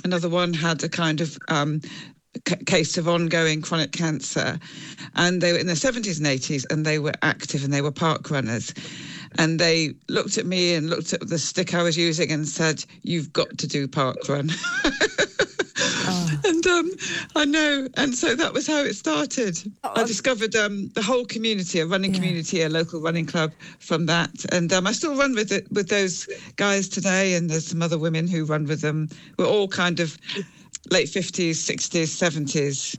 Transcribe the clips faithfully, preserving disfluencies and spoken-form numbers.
Another one had a kind of um, c- case of ongoing chronic cancer. And they were in their seventies and eighties, and they were active and they were park runners. And they looked at me and looked at the stick I was using and said, "You've got to do park run." Oh. And um, I know. And so that was how it started. Oh, I discovered um, the whole community, a running yeah. community, a local running club from that. And um, I still run with it with those guys today. And there's some other women who run with them. We're all kind of late fifties, sixties, seventies.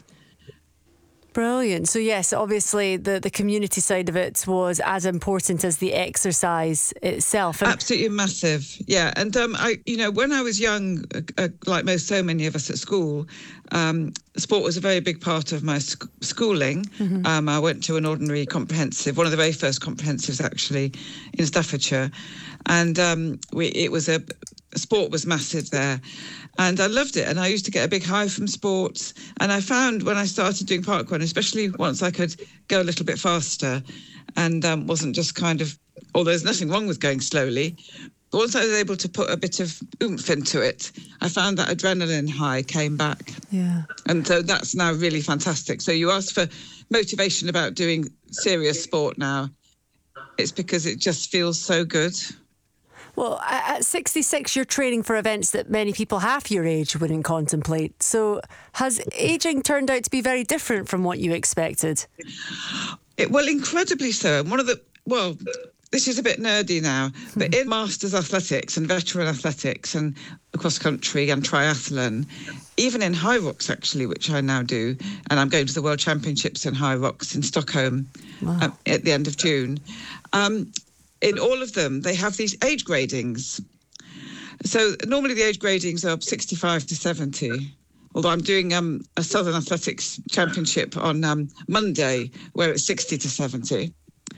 Brilliant. So yes, obviously the, the community side of it was as important as the exercise itself. And absolutely massive. Yeah. And um, I, you know, when I was young, uh, uh, like most so many of us at school, um, sport was a very big part of my sc- schooling. Mm-hmm. Um, I went to an ordinary comprehensive, one of the very first comprehensives actually in Staffordshire, and um, we, it was a sport was massive there. And I loved it. And I used to get a big high from sports. And I found when I started doing parkrun, especially once I could go a little bit faster and um, wasn't just kind of, although there's nothing wrong with going slowly, but once I was able to put a bit of oomph into it, I found that adrenaline high came back. Yeah. And so that's now really fantastic. So you asked for motivation about doing serious sport now. It's because it just feels so good. Well, at sixty-six, you're training for events that many people half your age wouldn't contemplate. So has ageing turned out to be very different from what you expected? It, well, incredibly so. And one of the, well, this is a bit nerdy now, but in masters athletics and veteran athletics and cross country and triathlon, even in high rocks, actually, which I now do, and I'm going to the World Championships in high rocks in Stockholm wow. um, at the end of June, um, in all of them, they have these age gradings. So normally the age gradings are sixty-five to seventy. Although I'm doing um, a Southern Athletics Championship on um, Monday, where it's sixty to seventy.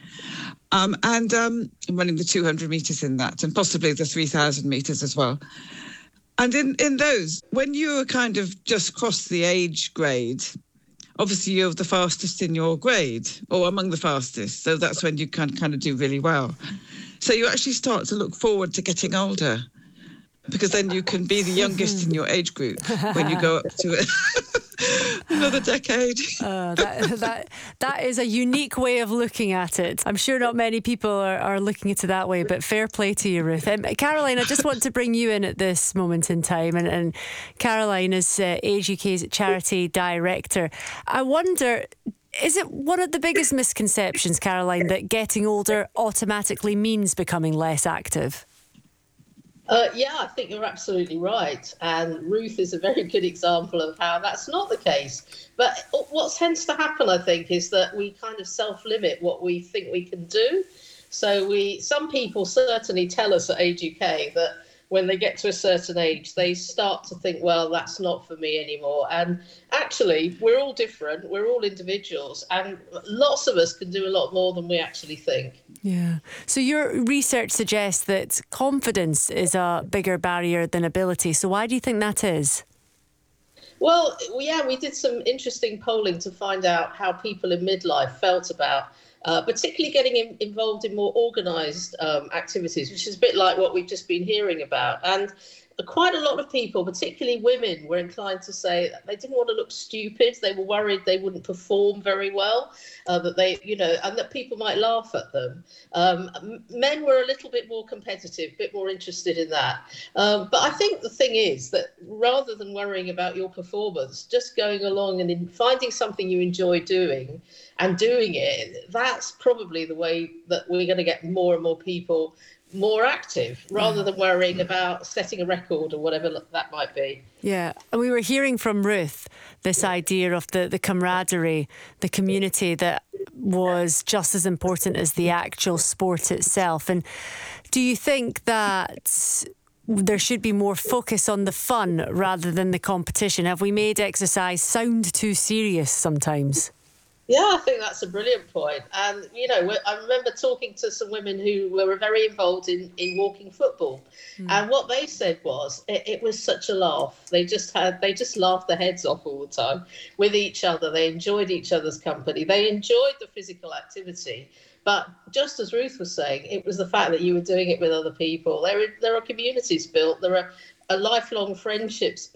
Um, and um, I'm running the two hundred metres in that, and possibly the three thousand metres as well. And in, in those, when you kind of just cross the age grade, obviously you're the fastest in your grade, or among the fastest. So that's when you can kind of do really well. So you actually start to look forward to getting older, because then you can be the youngest in your age group when you go up to it. Another decade. uh, that, that, that is a unique way of looking at it. I'm sure not many people are, are looking at it that way, but fair play to you, Ruth. Um, Caroline, I just want to bring you in at this moment in time. And, and Caroline is uh, Age U K's charity director. I wonder, is it one of the biggest misconceptions, Caroline, that getting older automatically means becoming less active? Uh, yeah, I think you're absolutely right. And Ruth is a very good example of how that's not the case. But what tends to happen, I think, is that we kind of self-limit what we think we can do. So we, some people certainly tell us at Age U K that when they get to a certain age, they start to think, well, that's not for me anymore. And actually, we're all different. We're all individuals. And lots of us can do a lot more than we actually think. Yeah. So your research suggests that confidence is a bigger barrier than ability. So why do you think that is? Well, yeah, we did some interesting polling to find out how people in midlife felt about Uh, particularly getting in, involved in more organised um, activities, which is a bit like what we've just been hearing about. And quite a lot of people, particularly women, were inclined to say that they didn't want to look stupid. They were worried they wouldn't perform very well, uh, that they, you know, and that people might laugh at them. Um, men were a little bit more competitive, a bit more interested in that. Um, but I think the thing is that rather than worrying about your performance, just going along and in finding something you enjoy doing and doing it, that's probably the way that we're going to get more and more people more active, rather than worrying about setting a record or whatever that might be. Yeah, and we were hearing from Ruth this idea of the, the camaraderie, the community that was just as important as the actual sport itself. And do you think that there should be more focus on the fun rather than the competition? Have we made exercise sound too serious sometimes? Yeah, I think that's a brilliant point. And, you know, I remember talking to some women who were very involved in, in walking football. Mm. And what they said was it, it was such a laugh. They just had, they just laughed their heads off all the time with each other. They enjoyed each other's company. They enjoyed the physical activity. But just as Ruth was saying, it was the fact that you were doing it with other people. There are, there are communities built. There are, are lifelong friendships